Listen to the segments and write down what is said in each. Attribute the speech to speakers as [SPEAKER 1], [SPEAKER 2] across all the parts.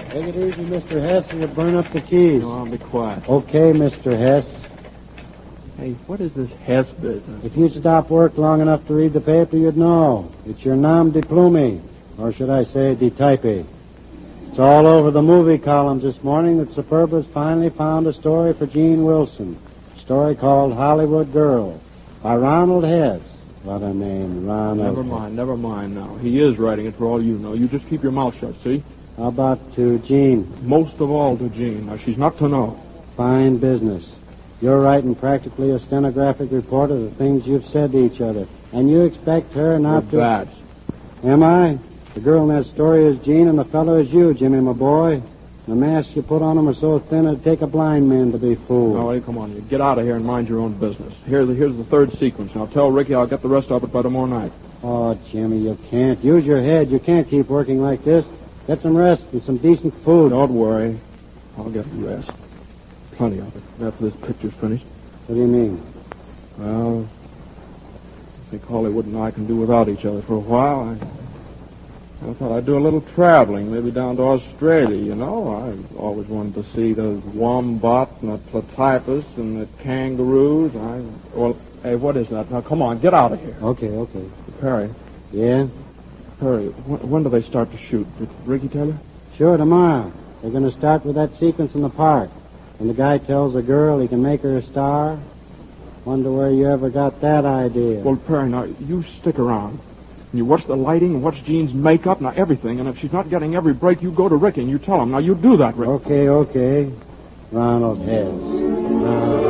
[SPEAKER 1] Take it easy, Mr. Hess, or you'll burn up the keys.
[SPEAKER 2] No, I'll be quiet.
[SPEAKER 1] Okay, Mr. Hess.
[SPEAKER 2] Hey, what is this Hess business?
[SPEAKER 1] If you'd stop work long enough to read the paper, you'd know. It's your nom de plume, or should I say de type. It's all over the movie columns this morning that Superba's finally found a story for Gene Wilson. A story called Hollywood Girl by Ronald Hess. What a name, Ronald.
[SPEAKER 2] Never mind now. He is writing it for all you know. You just keep your mouth shut, see?
[SPEAKER 1] How about to Jean?
[SPEAKER 2] Most of all to Jean. Now, she's not to know.
[SPEAKER 1] Fine business. You're writing practically a stenographic report of the things you've said to each other. And you expect her not to...
[SPEAKER 2] That.
[SPEAKER 1] Am I? The girl in that story is Jean and the fellow is you, Jimmy, my boy. The masks you put on them are so thin it'd take a blind man to be fooled.
[SPEAKER 2] Now, come on. You get out of here and mind your own business. Here's the third sequence. Now, tell Ricky I'll get the rest of it by tomorrow night.
[SPEAKER 1] Oh, Jimmy, you can't. Use your head. You can't keep working like this. Get some rest and some decent food.
[SPEAKER 2] Don't worry. I'll get rest. Plenty of it after this picture's finished.
[SPEAKER 1] What do you mean?
[SPEAKER 2] Well, I think Hollywood and I can do without each other for a while. I thought I'd do a little traveling, maybe down to Australia, you know. I always wanted to see the wombat and the platypus and the kangaroos. Hey, what is that? Now, come on, get out of here.
[SPEAKER 1] Okay.
[SPEAKER 2] Perry.
[SPEAKER 1] Yeah?
[SPEAKER 2] Perry, when do they start to shoot? Did Ricky tell you?
[SPEAKER 1] Sure, tomorrow. They're going to start with that sequence in the park. And the guy tells the girl he can make her a star. Wonder where you ever got that idea.
[SPEAKER 2] Well, Perry, now, you stick around. And you watch the lighting and watch Jean's makeup, now everything. And if she's not getting every break, you go to Ricky and you tell him. Now, you do that, Ricky.
[SPEAKER 1] Okay. Ronald Hess.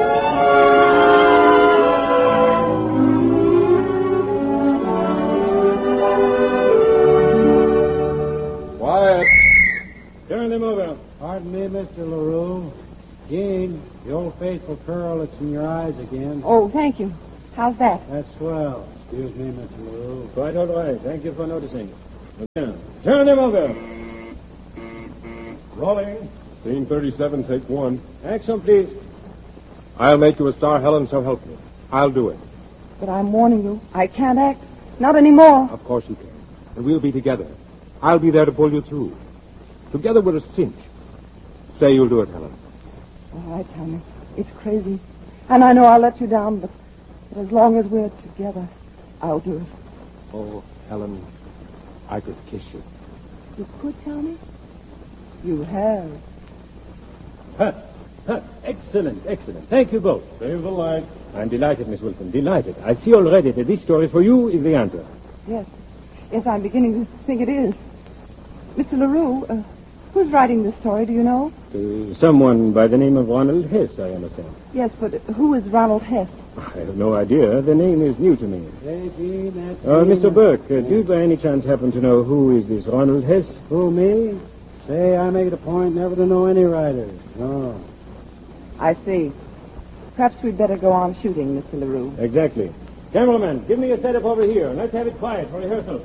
[SPEAKER 3] Quiet. Turn them over.
[SPEAKER 1] Pardon me, Mr. LaRue. Jean, the old faithful curl that's in your eyes again.
[SPEAKER 4] Oh, thank you. How's that?
[SPEAKER 1] That's swell. Excuse me, Mr. LaRue.
[SPEAKER 3] Quite all right. Thank you for noticing. Again. Turn them over. Rolling.
[SPEAKER 5] Scene 37, take one.
[SPEAKER 3] Action, please.
[SPEAKER 5] I'll make you a star, Helen, so help me. I'll do it.
[SPEAKER 4] But I'm warning you, I can't act. Not anymore.
[SPEAKER 5] Of course you can. And we'll be together. I'll be there to pull you through. Together we're a cinch. Say you'll do it, Helen.
[SPEAKER 4] All right, Tommy. It's crazy. And I know I'll let you down, but as long as we're together, I'll do it.
[SPEAKER 5] Oh, Helen, I could kiss you.
[SPEAKER 4] You could, Tommy? You have.
[SPEAKER 3] Excellent. Thank you both. Save the light. I'm delighted, Miss Wilson, delighted. I see already that this story for you is the answer.
[SPEAKER 4] Yes, I'm beginning to think it is. Mr. LaRue, who's writing this story, do you know?
[SPEAKER 3] Someone by the name of Ronald Hess, I understand.
[SPEAKER 4] Yes, but who is Ronald Hess?
[SPEAKER 3] I have no idea. The name is new to me.
[SPEAKER 1] Hey, Jean, that's...
[SPEAKER 3] Mr. Burke, do you by any chance happen to know who is this Ronald Hess?
[SPEAKER 1] Who, me? Say, I make it a point never to know any writers. No.
[SPEAKER 4] I see. Perhaps we'd better go on shooting, Mr. LaRue.
[SPEAKER 3] Exactly. Cameraman, give me a setup over here. Let's have it quiet for rehearsal.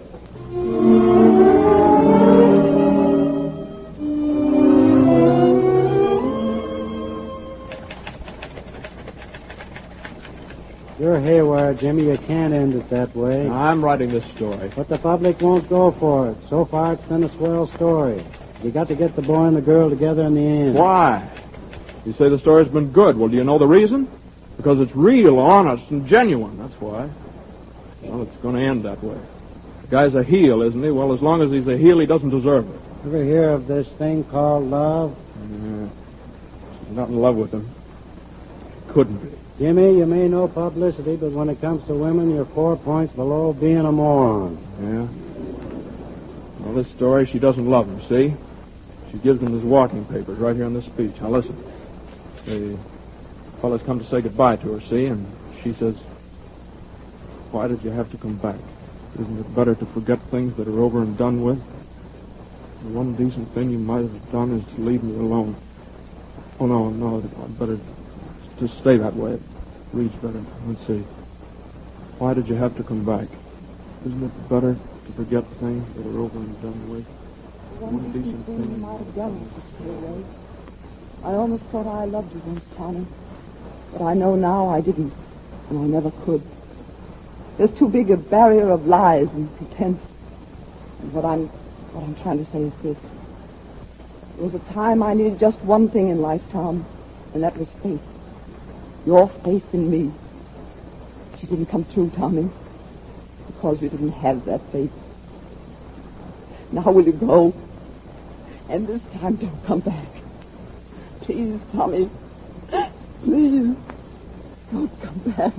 [SPEAKER 1] You're haywire, Jimmy. You can't end it that way.
[SPEAKER 2] I'm writing this story.
[SPEAKER 1] But the public won't go for it. So far, it's been a swell story. You got to get the boy and the girl together in the end.
[SPEAKER 2] Why? You say the story's been good. Well, do you know the reason? Because it's real, honest, and genuine. That's why. Well, it's going to end that way. The guy's a heel, isn't he? Well, as long as he's a heel, he doesn't deserve it.
[SPEAKER 1] Ever hear of this thing called love?
[SPEAKER 2] I'm not in love with him. Couldn't be.
[SPEAKER 1] Jimmy, you may know publicity, but when it comes to women, you're 4 points below being a moron.
[SPEAKER 2] Yeah? Well, this story, she doesn't love him, see? She gives him his walking papers right here in this speech. Now, listen. The fellow's come to say goodbye to her, see? And she says, why did you have to come back? Isn't it better to forget things that are over and done with? The one decent thing you might have done is to leave me alone. Oh, no, I'd better just stay that way. It reads better. Let's see. Why did you have to come back? Isn't it better to forget things that are over and done with?
[SPEAKER 4] One decent thing you might have done was to stay away. I almost thought I loved you once, Tommy. But I know now I didn't, and I never could. There's too big a barrier of lies and pretense. And what I'm trying to say is this. There was a time I needed just one thing in life, Tom, and that was faith. Your faith in me. She didn't come true, Tommy, because you didn't have that faith. Now will you go? And this time don't come back. Please, Tommy. Please. Don't come back.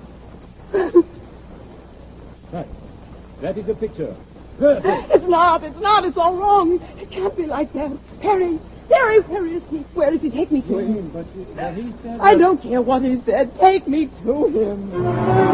[SPEAKER 3] Right. That is a picture. Perfect.
[SPEAKER 4] It's not. It's all wrong. It can't be like that. Harry, where is he? Where does he take me to him?
[SPEAKER 3] But he said...
[SPEAKER 4] I don't care what he said. Take me to him.